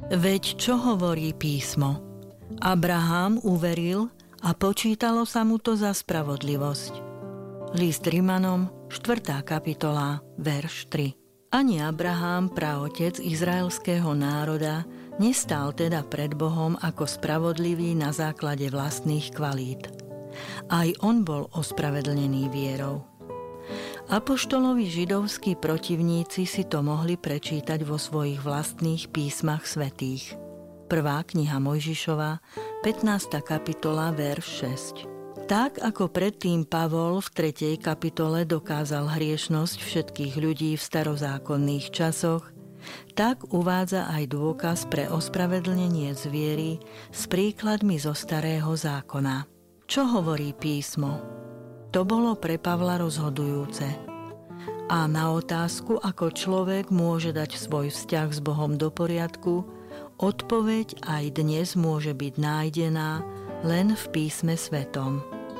Veď čo hovorí písmo? Abraham uveril a počítalo sa mu to za spravodlivosť. List Rimanom, 4. kapitola, verš 3. Ani Abraham, praotec izraelského národa, nestál teda pred Bohom ako spravodlivý na základe vlastných kvalít. Aj on bol ospravedlnený vierou. Apoštolovi židovskí protivníci si to mohli prečítať vo svojich vlastných písmach svätých. 1. kniha Mojžišova, 15. kapitola, verš 6. Tak ako predtým Pavol v 3. kapitole dokázal hriešnosť všetkých ľudí v starozákonných časoch, tak uvádza aj dôkaz pre ospravedlnenie z viery s príkladmi zo Starého zákona. Čo hovorí písmo? To bolo pre Pavla rozhodujúce. A na otázku, ako človek môže dať svoj vzťah s Bohom do poriadku, odpoveď aj dnes môže byť nájdená len v písme svetom.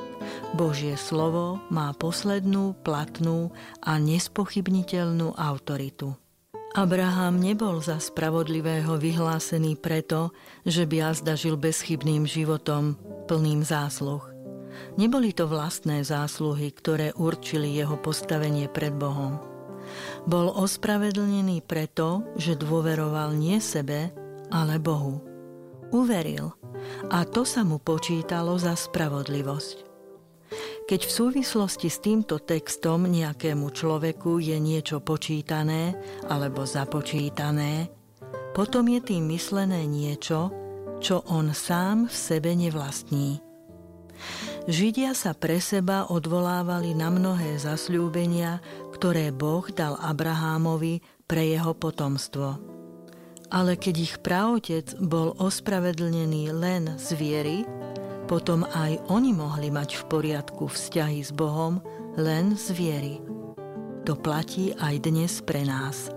Božie slovo má poslednú, platnú a nespochybniteľnú autoritu. Abraham nebol za spravodlivého vyhlásený preto, že by azda žil bezchybným životom, plným zásluh. Neboli to vlastné zásluhy, ktoré určili jeho postavenie pred Bohom. Bol ospravedlnený preto, že dôveroval nie sebe, ale Bohu. Uveril a to sa mu počítalo za spravodlivosť. Keď v súvislosti s týmto textom nejakému človeku je niečo počítané alebo započítané, potom je tým myslené niečo, čo on sám v sebe nevlastní. Židia sa pre seba odvolávali na mnohé zasľúbenia, ktoré Boh dal Abrahámovi pre jeho potomstvo. Ale keď ich praotec bol ospravedlnený len z viery, potom aj oni mohli mať v poriadku vzťahy s Bohom len z viery. To platí aj dnes pre nás.